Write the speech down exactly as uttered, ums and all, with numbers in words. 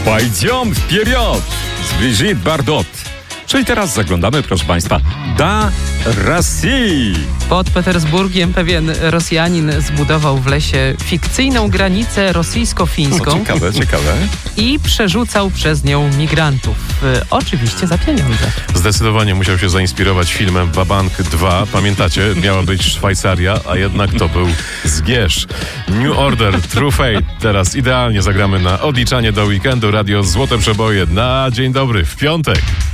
Pойдем вперед z Brigitte Bardot. Czyli teraz zaglądamy, proszę Państwa, do Rosji. Pod Petersburgiem pewien Rosjanin zbudował w lesie fikcyjną granicę rosyjsko-fińską. O, ciekawe, ciekawe. I przerzucał przez nią migrantów. Y, oczywiście za pieniądze. Zdecydowanie musiał się zainspirować filmem Wabank dwa. Pamiętacie? Miała być Szwajcaria, a jednak to był Zgierz. New Order, True Fate. Teraz idealnie zagramy na odliczanie do weekendu. Radio Złote Przeboje na dzień dobry w piątek.